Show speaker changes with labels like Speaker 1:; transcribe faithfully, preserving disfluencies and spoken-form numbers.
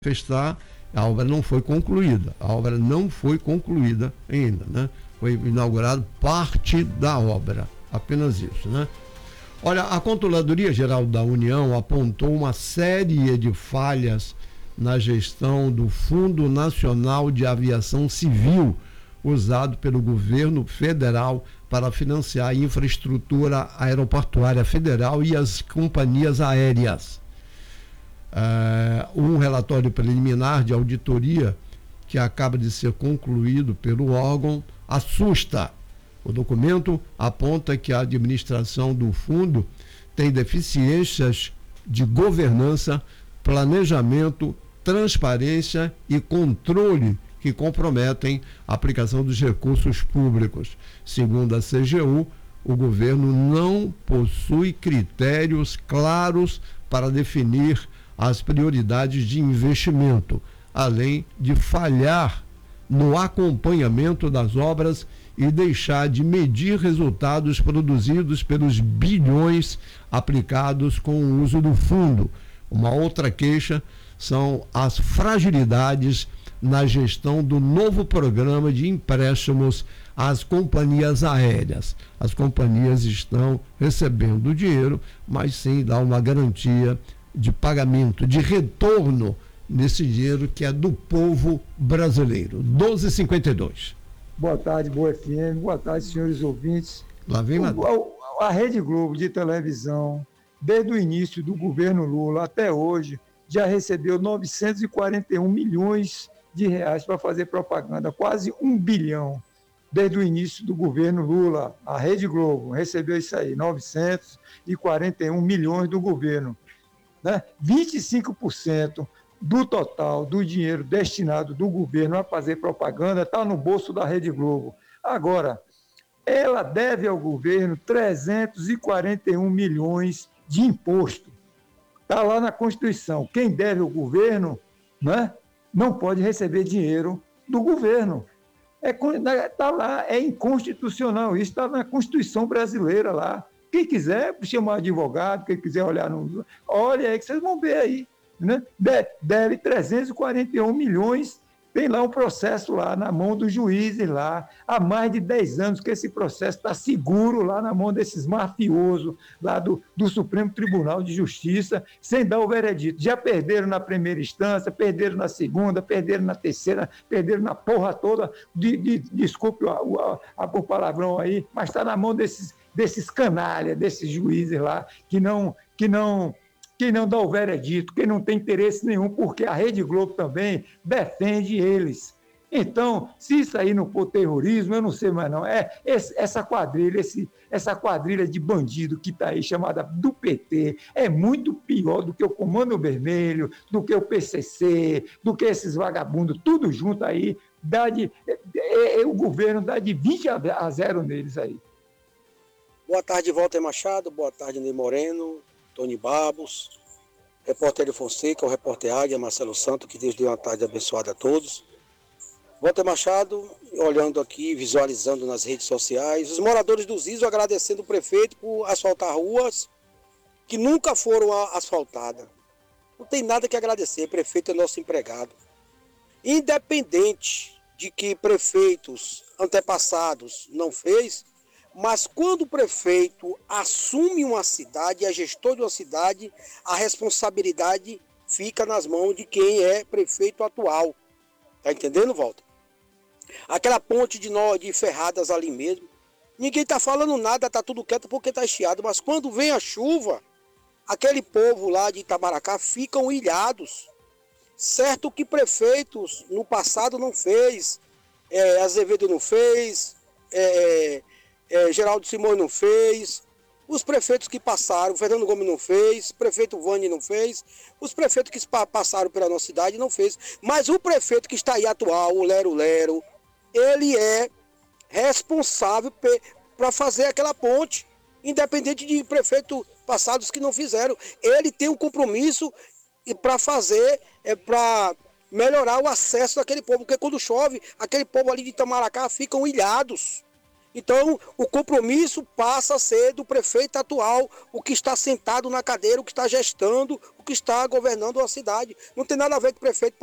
Speaker 1: manifestar, a obra não foi concluída. A obra não foi concluída ainda, né? Foi inaugurado parte da obra, apenas isso, né? Olha, a Controladoria Geral da União apontou uma série de falhas na gestão do Fundo Nacional de Aviação Civil, usado pelo governo federal para financiar a infraestrutura aeroportuária federal e as companhias aéreas. Uh, um relatório preliminar de auditoria que acaba de ser concluído pelo órgão assusta. O documento aponta que a administração do fundo tem deficiências de governança, planejamento, transparência e controle que comprometem a aplicação dos recursos públicos. Segundo a C G U, o governo não possui critérios claros para definir as prioridades de investimento, além de falhar no acompanhamento das obras e deixar de medir resultados produzidos pelos bilhões aplicados com o uso do fundo. Uma outra queixa são as fragilidades na gestão do novo programa de empréstimos às companhias aéreas. As companhias estão recebendo dinheiro, mas sem dar uma garantia de pagamento, de retorno nesse dinheiro que é do povo brasileiro. doze e cinquenta e dois.
Speaker 2: Boa tarde, Boa F M. Boa tarde, senhores ouvintes.
Speaker 1: Lá vem
Speaker 2: o, a, a Rede Globo de televisão, desde o início do governo Lula até hoje, já recebeu novecentos e quarenta e um milhões de reais para fazer propaganda, quase um bilhão. Desde o início do governo Lula, a Rede Globo recebeu isso aí, novecentos e quarenta e um milhões do governo. Né? vinte e cinco por cento do total do dinheiro destinado do governo a fazer propaganda está no bolso da Rede Globo. Agora, ela deve ao governo trezentos e quarenta e um milhões de imposto. Está lá na Constituição. Quem deve ao governo, né, não pode receber dinheiro do governo. Está é, tá lá, é inconstitucional. Isso está na Constituição brasileira lá. Quem quiser chamar advogado, quem quiser olhar no... Olha aí que vocês vão ver aí. Né? Deve trezentos e quarenta e um milhões, tem lá um processo lá na mão dos juízes lá, há mais de dez anos que esse processo está seguro lá na mão desses mafiosos lá do, do Supremo Tribunal de Justiça, sem dar o veredito. Já perderam na primeira instância, perderam na segunda, perderam na terceira, perderam na porra toda, de, de, desculpe o, a, a, o palavrão aí, mas está na mão desses, desses canalhas, desses juízes lá, que não... Que não Quem não dá o veredito, quem não tem interesse nenhum, porque a Rede Globo também defende eles. Então, se isso aí não for terrorismo, eu não sei mais não. É esse, essa quadrilha, esse, essa quadrilha de bandido que está aí, chamada do P T, é muito pior do que o Comando Vermelho, do que o P C C, do que esses vagabundos, tudo junto aí, dá de, é, é, o governo dá de vinte a zero neles aí.
Speaker 3: Boa tarde, Walter Machado, boa tarde, Ney Moreno, Tony Babos, repórter Hélio Fonseca, o repórter Águia, Marcelo Santos, que Deus dê uma tarde abençoada a todos. Walter Machado, olhando aqui, visualizando nas redes sociais, os moradores do Zizo agradecendo o prefeito por asfaltar ruas que nunca foram asfaltadas. Não tem nada que agradecer, o prefeito é nosso empregado. Independente de que prefeitos antepassados não fez, mas quando o prefeito assume uma cidade, é gestor de uma cidade, a responsabilidade fica nas mãos de quem é prefeito atual. Tá entendendo, Walter? Aquela ponte de, nó, de ferradas ali mesmo, ninguém tá falando nada, tá tudo quieto porque tá estiado, mas quando vem a chuva, aquele povo lá de Itamaracá ficam ilhados. Certo que prefeitos no passado não fez, é, Azevedo não fez, é, É, Geraldo Simões não fez, os prefeitos que passaram, Fernando Gomes não fez, o prefeito Vani não fez, os prefeitos que passaram pela nossa cidade não fez, mas o prefeito que está aí atual, o Lero Lero, ele é responsável para fazer aquela ponte, independente de prefeitos passados que não fizeram. Ele tem um compromisso para fazer, é, para melhorar o acesso daquele povo, porque quando chove, aquele povo ali de Itamaracá ficam ilhados. Então, o compromisso passa a ser do prefeito atual, o que está sentado na cadeira, o que está gestando, o que está governando a cidade. Não tem nada a ver com o prefeito